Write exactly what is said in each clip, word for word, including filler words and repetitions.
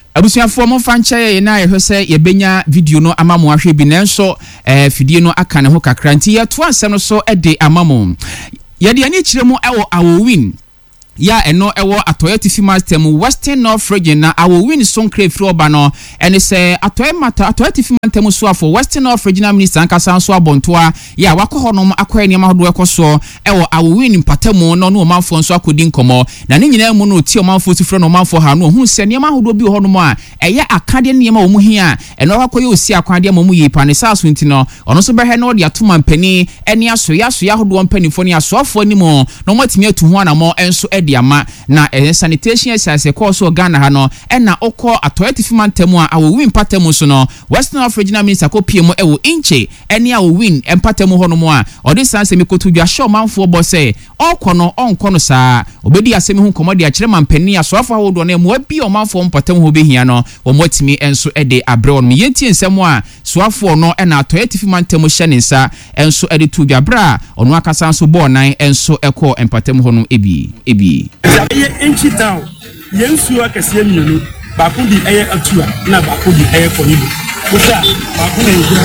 Abusuafo mo fanche na ehwe se ye benya video no amamo ahwe bi nanso eh fidie no aka ne ho kakra nti ye to ansem no so e de amamo ye de ani kire mu ewo awowin ya eno ewo atoya tifi master mu Western North region na awowin son crave oba no ene se atoya mata atoya tifi master mu so afo Western North regional minister ankasa so abontoa ya wakọ honom akọ eniam ahodo ekoso ewo awowin mpatamu no no manfo nso akodi nkomo na ne nyina mu no ti omanfo sifre no manfo ha no hu se niam ahodo bi honom a eye akade niam a omu hia eno akọ ye osi akwade ma omu yi pa ne saso nti no ono so behe no de atoma mpani eni aso ya so ya ahodo mpanifo ne asofo ni mu no matimi atu ho anamo enso ama na eh, sanitation essence course o Ghana ha no e na okọ atoyeti fimantemu a awo win patemu so no Western North regional minister ko pie mu e wo inche ene a wo win empatemu ho no mu a odi sanse mi kotu dwa show manfo bo se okọ no onko no saa obedi asemi hu komodi a kire mampani asofo ahodo na mu abi o manfo empatemu ho behia no wo motimi enso e de abre on mi yenti nsemu a soafo no e na atoyeti fimantemu hye ne nsa enso e de tu dwa bra ono akasa nso bo nan enso ekọ empatemu ho no ebi ebi Ye enchi town yensu akese mienu ba ko di eye atua na ba ko di eye konibo kusa ba ko na njira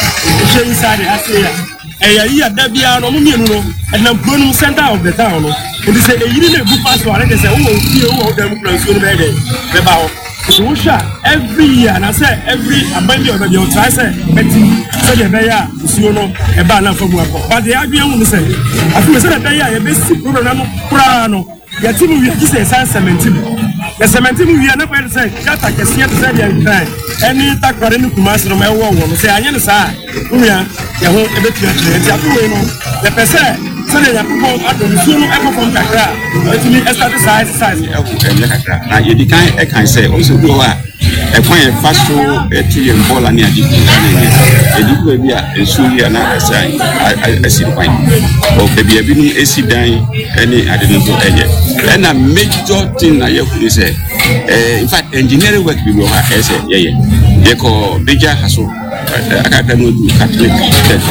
so je inside aseya eya yi ada bia no mo mienu no na bronum center of the town no ndi se eyiri na bu pass wa re se wo fie wo dem kula so no be de be ba ho so sha every year na say every abandi of the try say beti so de be ya so no e ba na famu akọ but the adwen hu no say afi me say de be ya ye be si program no kura no ya timu wi ki say san cementim ya cementim wi na kwa say kata kesiya to say dey cry any takware ni kumasi no me wo wo no say anye no sa uya ya ho e betu ya ti afu we no the person say ya ko ado ni so no e ko kom kakra etimi start size size e ko e kakra na ye di kan e kan say o so go a e kwa e faso e ti ye bola ni adi ku na ye e di ku bi a ensu ya na asai asi kwan o be bi bi nu esi dan any ade no to eye and a major thing na ye ku say eh in fact engineering work bi go ha e say ye ye ye ko beja haso akata no du catholic church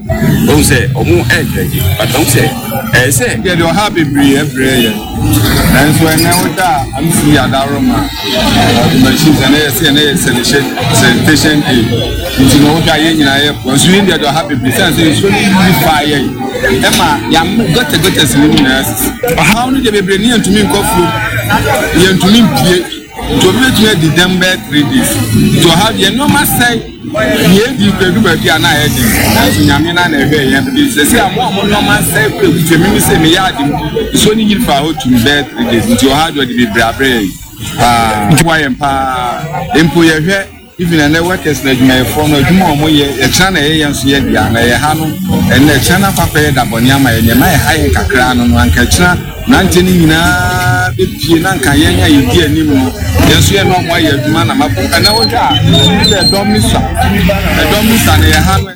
o say o mu e je but don't say eh say get your happy be every year and so now that I'm see adaroma machines and say na sanitation day you know that ye nyina ye once you get your happy be say so you fire Emma ya got a got a seminar how no dey be near to me coffee ye to me pie to be to the December three days to have the normal say ye di pedu ba bia na ye di na nyame na na ehwe ye bi se se amo amo normal say pe to me say me ya di so ni yirfa ho to be three days to have the be brabre ah why empa empo ye hwe even and the workers na juma for no juma omo ye e chana ye yanso ye dia na ye ha no en na chana papa ye da bonia ma ye ne ma ye ha ye kakra no no anka chana na nteni nyina be pie na anka ye nya ye di anim no yanso ye no mo ye juma na mapo na wo ja e do misa e do misa na ye ha no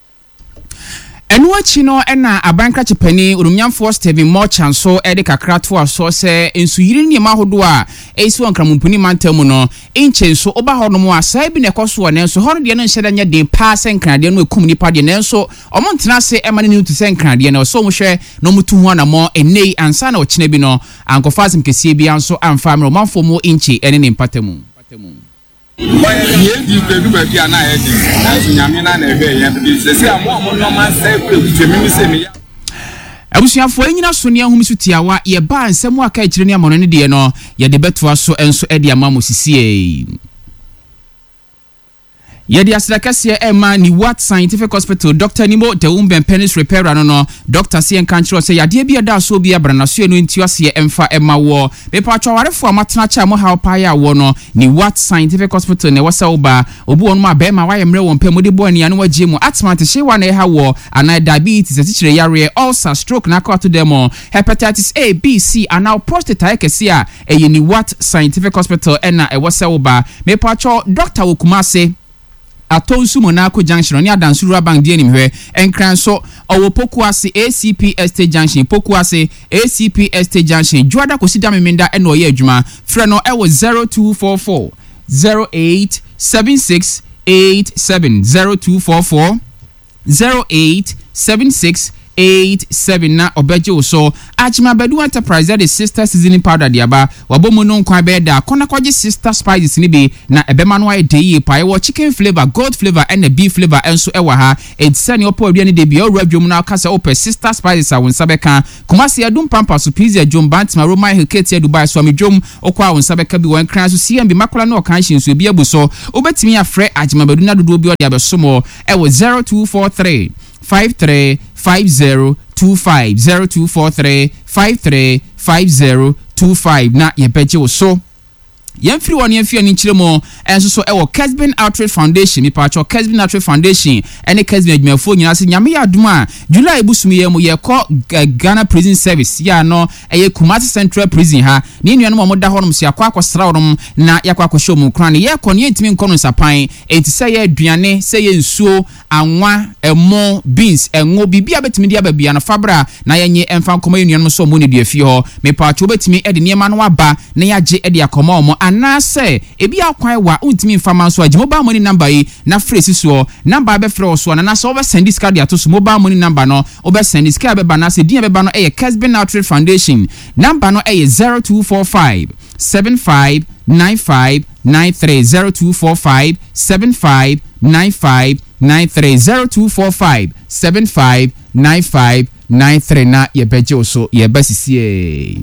enu achi no na abankra chepani urumnyamfo Steven Mochan so e de kakra to aso se ensu yiri ni ma hodo a esi wonkramumpuni mantamu no enche so oba hono mo asa bi ne koso ne so hono de no nhede nya den pa senkrade no ekum nipa de ne so omo ntena se e ma ne nutu senkrade no so mo hwe no mutu ho na mo enei ansa na ochine bi no ankofazim kesie bi anso amfa me romanfo mo enche ene ne mpatamu mpatamu ye di pedu ba bia na ye di na nyame na na ehwe ye bi se se amo amo normal say pe to me se me ya abusuafo enyina so ne ahum sutiawa ye ba nsem aka ekire ne amono ne de no ye de beto aso enso e de amamo sisie Yedi asrakase ema ni What Scientific Hospital Doctor Nimo de Umben Penis Repairer no no Doctor C Enkanchiro say yade bia da so bia bra na so enu ntiwase emfa ema wo me pa twawarefo amatena cha mo ha pa ya wo no ni What Scientific Hospital ne wasa oba obu won ma be ma wa yemre won pe mo de bo ania no wagie mu atmant she wa na ha wo ana diabetes atchire yare ulcer stroke na ka to dem hepatitis A B C and now prostate kese a e ni What Scientific Hospital ena e wasa oba me pa twa Doctor Wokumase Atonsu Monaco Junction ni Adansuru Bank die nimhwe enkran so owo Pokuase A C P Estate Junction Pokuase A C P Estate Junction Juada kosida memenda eno ye adwuma frɛ no e wo zero two four four zero eight seven six eight seven zero two four four zero eight seven six eight seven na obeje wo so Achima Bedu Enterprise that is sister seasoning powder diaba wabomu no nkwan be da kona kwaje sister spices ni bi na ebema no aye dey pa e chicken flavor gold flavor and a beef flavor enso e wa ha etsani opo aduane de bi o radwom na kasa ope sister spices a wonsa beka Kumasi adum pampa so pizza jom bantima Roma Hekete Dubai so amedwom okwa wonsa beka bi wan kran so C M B makula na okanhyin so bi abuso obetimi afre Achima Bedu na dodo bi o de abesomo e wo zero two four three five three five zero two five zero two four three five three five zero two five na yebeje wo so Yemfiri woni yemfiri ani chiremo enso so e wo Kesbin Outreach Foundation mi pa cho Kesbin Outreach Foundation ene Kesbin adwumafo nyina se nyame ya aduma July busumi ye mu ye ko Ghana Prison Service ya no eye Kumasi Central Prison ha ni nuanom mo da honom se akwa akosra wonom na yakwa akosho mu kran ye ko ne ntimi nkono sapan enti se ye aduane se ye nsuo anwa emo beans enwo bibia betimi dia babia na fabra na yenye emfa nkoma nuanom so mo ne dia fi ho mi pa cho betimi e de niema no aba na yaje e de akoma omo anase ebi akwan wa untimi mfama so agi mobile money number yi na phrase so number be frɛ so na na so be send this card ato so mobile money number no obe send this card be ba na se din be ba no e Kesbin Outreach Foundation number no e zero two four five seven five nine five nine three zero two four five seven five nine five nine three zero two four five seven five nine five nine three na ye beje so ye basisi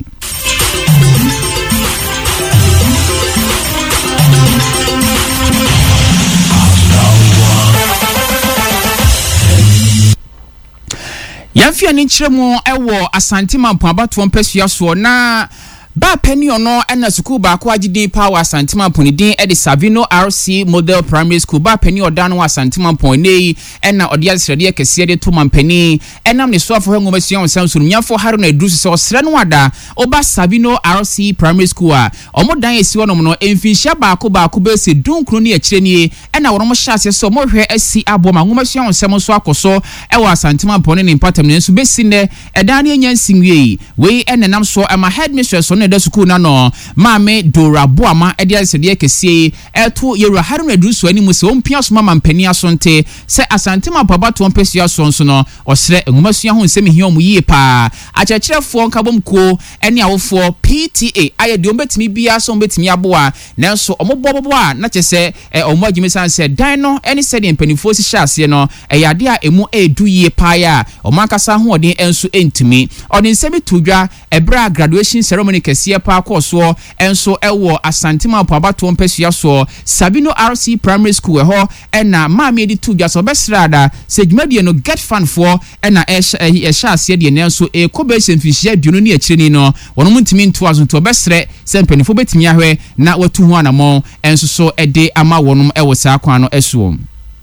Yamfia ni nkyeremu ewo Asante Mampo abato mpasua so na ba penny ono ena school ba ko agidin power Asante Mampo ni din e de Savino R C Model Primary School ba penny oda no Asante Mampo nei ena odi asrede kese de to mampani enam ne so afo hangomasian onsanso nyafo haro na edu se osre no ada oba Savino R C Primary School a omodan esi wonom no emfinhia ba ko ba ko be se dunkru ne akire nie ena wonom hyase so mo hwe asi aboma ngomasian onsem so akoso e wa Asante Mampo ne mpatam ne so besi ne eda ne nyansinwie we enenam so ama headmistress no de school na no maame Dora Boama e de asede kese eto yewura haro na edu so ani mu se ompia so mama mpani asonte se Asante Mampo abato mpasua so nso no osre ngomasuya ho nsem hia omu yie pa achachirefo nkabom ko ene awofo P T A aye de ombetimi bia so ombetimi aboa nanso omobobobo a na chese omo agimisan se dan no ene se de mpanifo si hyase no eyade a emu edu yie pa ya omo akasa ho odin enso entimi odin nsemi tudwa ebra graduation ceremony kese pa akoso enso ewo Asante Mampo abato mpasua so Savino R C Primary School ho ena maame edi tudwa so besrada se dwumadie no get fund for ena e hyase de nenso e kobese mfihia duno ne akire no wonom ntimi nto azo to besre se mpanifo betimi ahwe na watu ho anamo enso so ede ama wonom ewo saa kwan no esuom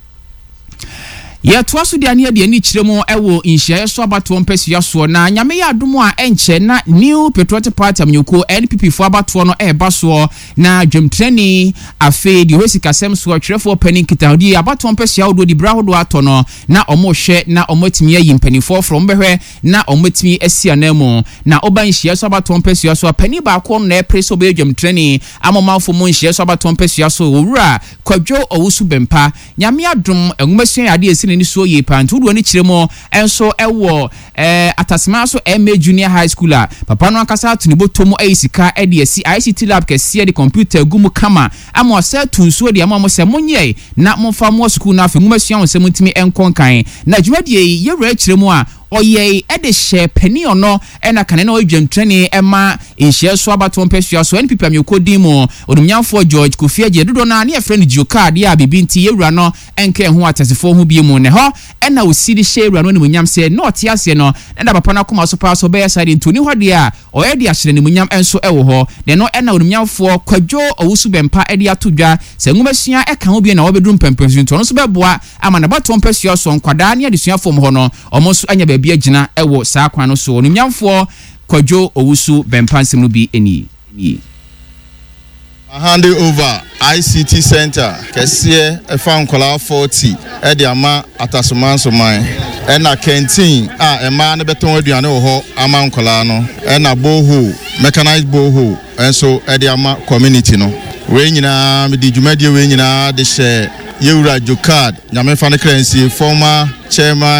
ye toaso de ane de ani kiremu ewo inhia so abato mpasua so na nyame ya adomo a enche na New Patriotic Party amnyuko N P P fo abato no eba so na dwemtrani afi de hosika sem so atwerefo pani kitahodi abato mpasua odo di brahodo ato no na omo hwe na omo timi ayi mpanifo from behwe na omo timi asia na mu na oba nhia so abato mpasua so pani ba ko na epreso be dwemtrani amomafo mo nhia so abato mpasua so owura Kwadwo Owusu Bempa nyame adom enwumasua ade esi ni so ye pantu do ni kiremo enso ewo eh Atasema so M A Junior High School a papa no akasa atunibo tomu ayisika e de esi I C T lab kese de computer gumu kama amo asa tunsuo de amo se monye na momfa mo school na afenwumasua onsem ntimi enkonkan na dwumadie ye wura kiremo a oye ede she pani ono ena kane na odwemtrani ema enhia so abato mpasua so N P P amyoko dimo odumnyamfo George Kofi Agye dodo na ne friend Jioka de a bibinti yewura no enke ho atesefo ho biemu ne ho ena osidi she ewura no ne munyam se no otiase no ena papa na koma so pa so be side ntoni ho de a oye de ahyere ne munyam enso ewo ho de no ena odumnyamfo Kwadwo Owusu Bempa ede atodwa se ngumasua eka ho bi na obedum pempemsu nto no so beboa ama na bato mpasua so nkwada ne adesuafo mo ho no omo so anya bia gina ewo saa kwan no so onumyamfo Kwadwo Owusu Bempa nsem no bi eni eni I hand it over I C T Center kese e fa nkola forty e de ama Atasoma Nsoman e na canteen a e ma ne beton aduane wo ho ama nkola no e na boho mechanized boho enso e de ama community no we nyina me di dwumadie we nyina de hye Yewura Jokad nyame fa ne kransie former chairman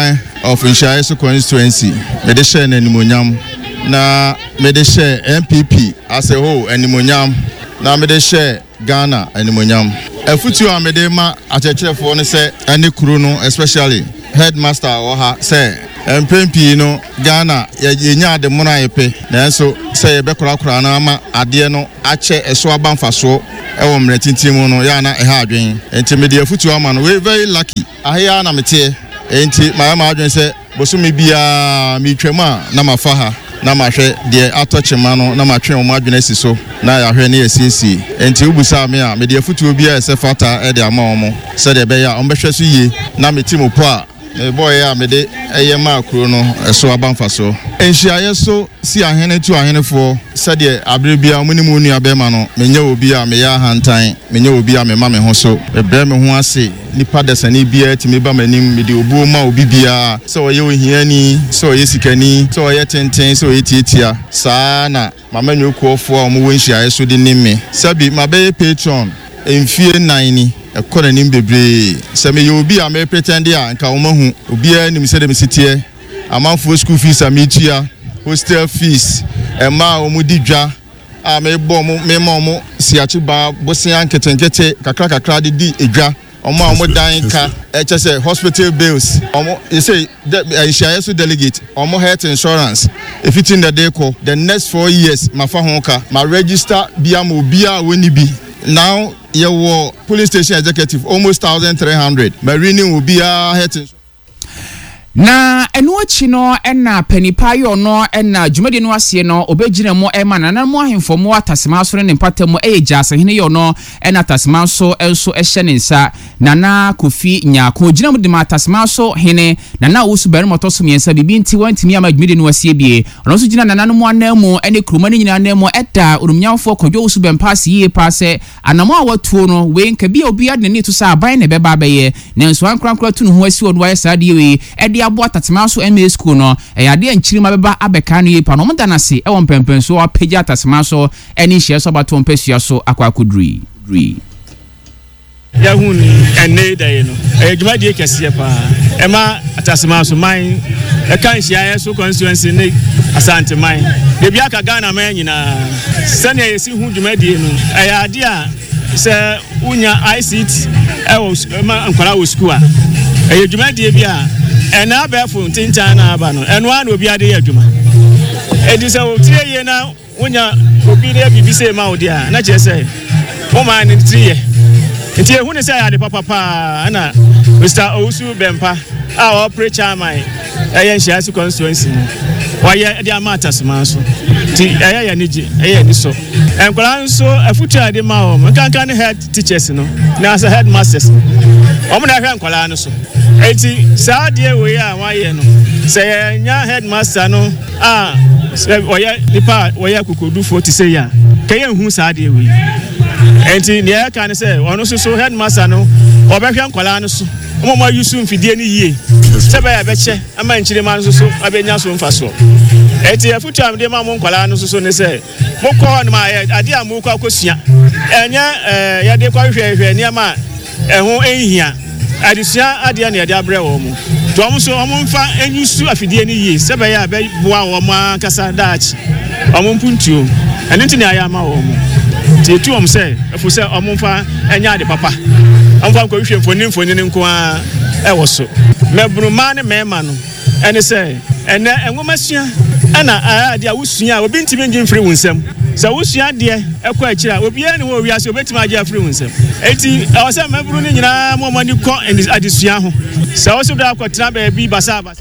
of Nshayesu constituency me de share n'animonyam na me de share N P P as a whole animonyam na me de share Ghana animonyam efutu a me de ma achechefo ne se ene kuru no especially headmaster oha say empempi no Ghana ye nya de mona yepe na enso say ye bekora kora na ama ade no ache eso abanfaso e wo mre tintimu no ya na e ha adwen enti me de efutu ama no we very lucky ahia na mete enti ma ma adwen say bosumi bia mi twema na mafaha na mahwe de atochema no na matwe o adwene si so na ya hwe ne yesisi enti ubusa me a me de afutu obi a se fata e de ama omo se de be ya ombehwe so yie na metimo po a me boy ya me de eye ma akuro no eso abanfa so enhia so si ahene tu ahenefo se de abre bia omunimu nu abema no menye obi a me ya hantan menye obi a me ma me ho so ebre me ho ase nipa desani bia ti me ba manim me de obu ma obi bia se oye ohiani se oye sikani se oye tenten se oye tietia saa na mama nyukuofo a omo wonhia so de nimme sabi mabe patron enfie nine ekona nim bebre se me obi a me pretend a nka wo mahu obi a nim se de me sitie amanfo school fees amitua hostel fees ema omo didwa a me bo mo me ma omo siachi ba bosia nketenkete kakra kakra de di edwa omo omo dan ka e che say hospital bills omo you say Nshayesu delegate omo health insurance if it in the day call the next four years mafa honka ma register bia mo bia woni bi now your police station executive almost one thousand three hundred marine will be a health insurance. Na enu achi no ena panipa yo no ena dwumade no ase no obegina mo ema na na mo ahemfo mo atasema so ne mpata mo eja asehene yo no ena tasema so enso ehye ne nsa na na Kofi Nyaako gina mo de ma tasema so hene na na wo su bere moto so miensa bibi nti wantimi ama dwumade no ase bie ono so gina na na no mo anamu ene kroma ne nyina anamu eda orumnyamfo kodwo wo su bempase yie pase anamo awatuo no we nka bia obi ade ne to sa aban ne beba beye nanso ankrankra tu no ho asi odo aye sa de we ede abo atasema so M A school no e ade anchirima beba abeka no yepa no mda na se e won pempen so apagya atasema so eni hye so bato mpasua so akwakudri dri ya hun enne da no e dwuma de kese pa e ma atasema so man e kan Nshayesu constituency ne asante man de bia ka Ghana man nyina sane yesi hu dwuma de no e ya ade a se unya I C T e wo ma nkwara wo school a e dwuma de bia ena abefo tintan na aba no eno an obi ade adwuma edi se o tie ye na unya obi de bibise ma odi a na che se o man ni tie tie hu ne se ya de papa pa na Mister Owusu Bempa a o preacher man e Nshayesu constituency wa ye de amata sema so ti e ya niji e ya ni so enkwala nso afutu ade ma o nkankan head teachers no na as headmasters o mo na hwe enkwala no so eti saa de we a wa ye no se nya headmaster no ah oya nipa oya kokodu forty say ya kaye hu saa de we enti ne ya kan se ono so so headmaster no obehwe enkwala no so mo mo yusu mfidie ni yie sebe ya beche ama nchire ma no so abenya so mfaso eti afutu am de ma mo nkwala no so ne se mo ko no ma ade a mo ko akosua enya eh ya de kwa hwe hwe ni ama ehun ehia adisia ade na ya abre wo mo to mo so mo mfa enyusu afidie ni yie sebe ya be boa wo ma kasa dachi omo mpuntuo ene ntini aya ma wo mo ti tu om se efu se omo mfa enya ade papa amfa ko hwe mfoni mfoni nko a e wo so mebru ma ne mema no ene se ene enwomasua ana ade a wusua obi ntimi ngin free wunsam sa wusua de ekọ akira obi ani wo wiase obetima age free wunsam enti e wo se mebru ni nyina mo mo ni ko adesua ho sa wo so da akọtena ba bi basa basa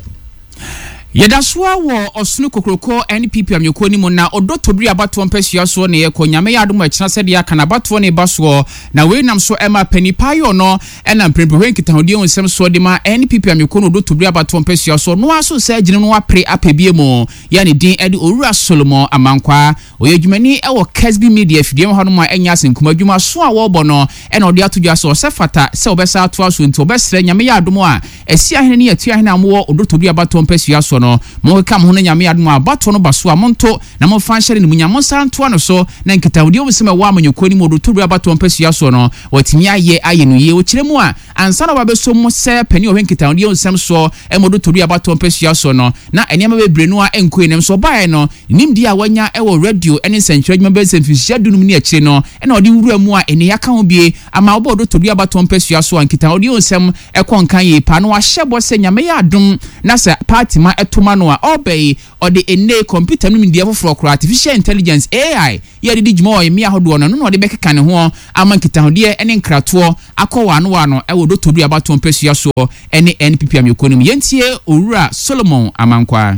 Yedaswa wo osunu kokroko N P P amyoko ni mo na odo tobri abato mpasua so ne yeko nyame yadom akina se de aka na bato ne baso na we nam so ema panipa yo no ena mprempehwe nkitahodi onsem so de ma N P P amyoko no odo tobri abato mpasua so no aso se agine no apre apebie mo ya ne din ede owura Solomon Amankwa oyedwumani e wo Kesbi Media fidie ho no ma enya senkuma adwuma so a wo bo no ena ode atodwa so se fata se obesa ato aso nti obesre nyame yadom a esi ahene ne yatu ahene amwo odo tobri abato mpasua so no mo ka mo no nyame adom abato no baso a monto na mo fa nhyere ne munyamo santo no so na nkitawde o sema wa amanyoko ni mo do toru abato mpasua so no watimi aye aye no ye o kiremu a ansa na wabeso mo se pani o nkitawde o nsem so e mo do toru abato mpasua so no na eniama bebre no a enko enem so bae no nimdi a wanya e wo radio ene senchura dwuma be semfisia dunum ni akire no e na odi wura mu a ene yaka ho bie ama obo do toru abato mpasua so nkitawde o nsem e konkan ye pa no ahyebo se nyame ya adom na se party ma etoma no a obey ode ene computer no media for artificial intelligence A I ye de djuma o emi ahodo no no de bekeka ne ho ama nkitahode ene nkrato akọwa no wa no e wo do todu abato mpesua so ene N P P amyekonu yentie owura Solomon Amankwa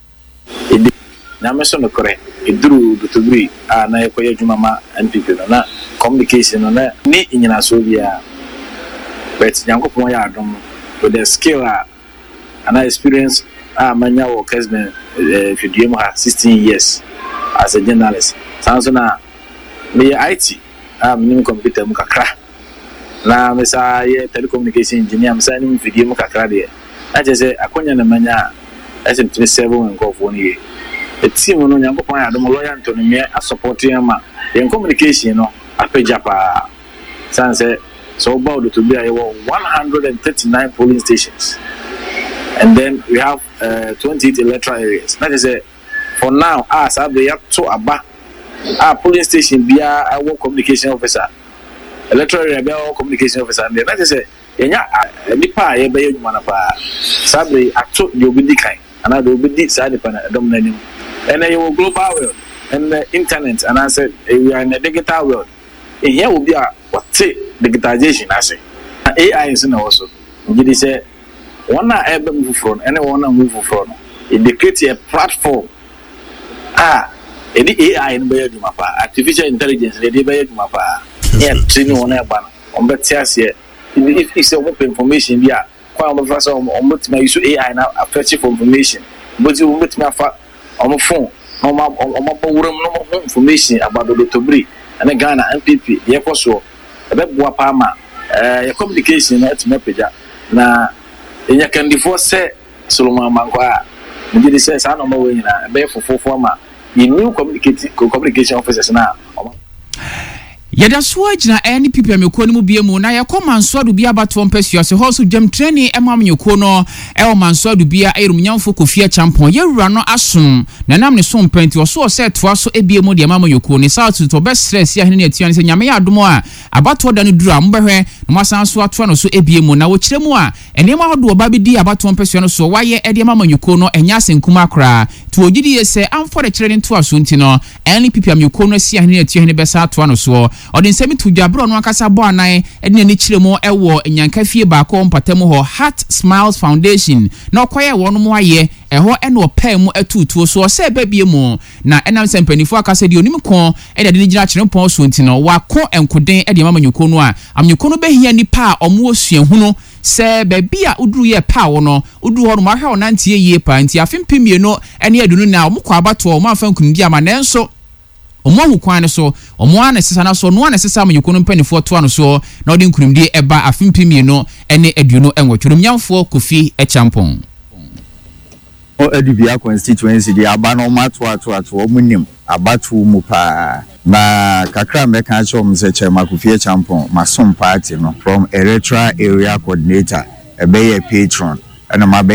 na meso no kore eduru do tobri a na ekoye djuma ma N P P no na communication no na ni nyina so bia but yankopon ya adom with the skill and experience ah manya work has been if you have sixteen years as a journalist sounds na me I T ah minimum computer mu kakra na me sa ye telecommunication engineer me sa ni video mu kakra de na je say akonya na manya S M twenty-seven and go for one year the team no nyango pon ya do mo lawyer Anthony me a support him ma in communication no apeja pa sounds so about to be one hundred thirty-nine polling stations. And then we have uh, twenty-eight electoral areas. That is a for now, as I be up to Aba, our polling station be our communication officer, electoral area be our communication officer. And that is a nipa ye be you manapa. Sabe acto you be kind, and I do be this side of the dominant. And then you will global world and the internet. And I said we are in the digital world. And here will be a what say digitization. I say A I is also. Did say. One ebe move from anyone move from it create a platform ah any A I in be do mapa artificial intelligence they be do mapa yeah training one eba on betia say if it's open information dia kwa on first on betima use A I na fetch for information but you betima fa on phone no ma on ma wuram no information about the tobri and Ghana N P P ye koso ebe boa pa ma eh communication na etima peja na enya kandifo se Solomon Amankwa ndi di se sa no ma we nyina be fofofo ma new communication communication officers na yada so agina N P P amyekonu mu biemu na yakoma nso adu bia bato mpasua se hoso jam training ema amyekonu e o manso adu bia erumnyamfo kofia champon yewura no asom na nam ne so mpenti oso se toa so ebiemu de amyekonu south to best stress ya hene ne atian se nyame ya adomo a abato da no duru am behwe no masan so ato no so ebiemu na wo kiremu a enema hodo oba bi di abato mpasua no so waye e de amyekonu enya asenkuma akra to ogidi yese amfo de kire ne to aso ntino N P P amyekonu asia hene ne atian hene besa ato no so odin semi to jabro no akasa bo anan e ne kiremu ewo enyanka fie ba ko mpatamu ho Heart Smiles Foundation na okoye wono mo aye eho ene opam mu atutuo so se babie mu na enam sempanifo akasa di onim ko e de gina kirempon so ntino wako enkoden e de amanyuko no a amanyuko no behia nipa a omo osuahunu se baby a uduru ye pa wo no uduru ho no ma hwe onantie ye pa nti afempemie no ene adunu na omo kwa abato omo afa nkunudi ama nenso omo hu kwan so omo ana sesa na so no ana sesa amanyuko no mpanifo to ano so na odi nkunumdi eba afempemie no ene aduno enwotworo nyamfo Kofi Echampon o edubia constituency di aba no mato ato ato omunim abatu mu pa na kakra meka chom se Chairman Kofi Echampon masom party no from electoral area coordinator ebe ye patron and ma